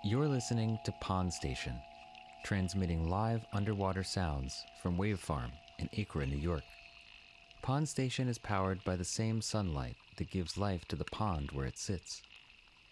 You're listening to Pond Station, transmitting live underwater sounds from Wave Farm in Acra, New York. Pond Station is powered by the same sunlight that gives life to the pond where it sits.